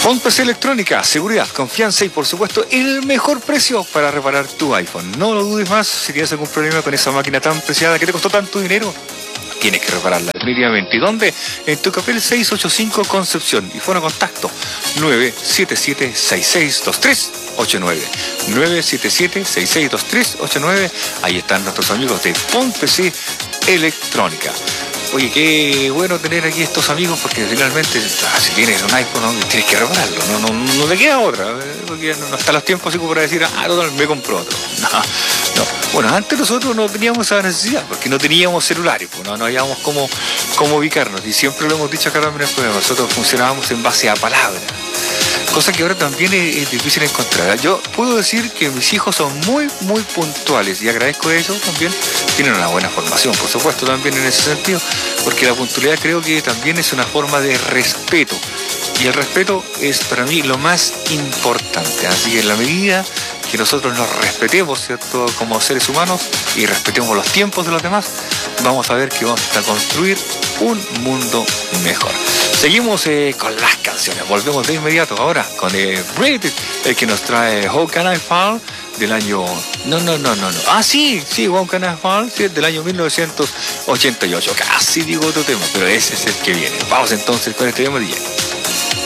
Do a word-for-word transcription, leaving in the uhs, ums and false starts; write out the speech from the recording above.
Phone P C Electrónica, seguridad, confianza y por supuesto el mejor precio para reparar tu iPhone. No lo dudes más, si tienes algún problema con esa máquina tan preciada que te costó tanto dinero, tienes que repararla definitivamente. ¿Y dónde? En Tucapel seiscientos ochenta y cinco Concepción. Y fuera contacto nueve siete siete, seis seis dos tres ocho nueve. nueve siete siete, seis seis dos tres ocho nueve. Ahí están nuestros amigos de Phone P C Electrónica. Oye, qué bueno tener aquí estos amigos, porque finalmente, si tienes un iPhone, ¿no? Tienes que repararlo, no, no, no te queda otra, porque no está los tiempos así como para decir, ah, total, me compro otro. No, no. Bueno, antes nosotros no teníamos esa necesidad, porque no teníamos celulares, pues, no, no habíamos cómo, cómo ubicarnos, y siempre lo hemos dicho acá también en el programa, nosotros funcionábamos en base a palabras, cosa que ahora también es, es difícil encontrar. Yo puedo decir que mis hijos son muy, muy puntuales, y agradezco eso también. Tienen una buena formación, por supuesto, también en ese sentido, porque la puntualidad creo que también es una forma de respeto, y el respeto es para mí lo más importante. Así que en la medida que nosotros nos respetemos, ¿cierto?, como seres humanos, y respetemos los tiempos de los demás, vamos a ver que vamos a construir un mundo mejor. Seguimos eh, con las canciones, volvemos de inmediato ahora con eh, Brit, el que nos trae How Can I Fall, del año... No, no, no, no, no. Ah, sí, sí, How Can I Fall, sí, del año mil novecientos ochenta y ocho. Casi digo otro tema, pero ese es el que viene. Vamos entonces con este tema, D J.